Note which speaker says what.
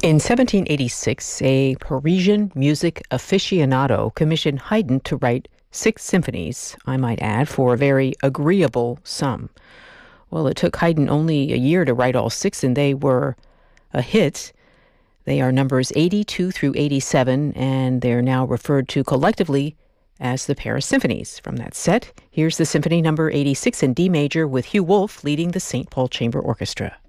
Speaker 1: In 1786, a Parisian music aficionado commissioned Haydn to write 6 symphonies, I might add, for a very agreeable sum. Well, it took Haydn only a year to write all 6, and they were a hit. They are numbers 82 through 87, and they're now referred to collectively as the Paris Symphonies. From that set, here's the Symphony number 86 in D major with Hugh Wolf leading the St. Paul Chamber Orchestra.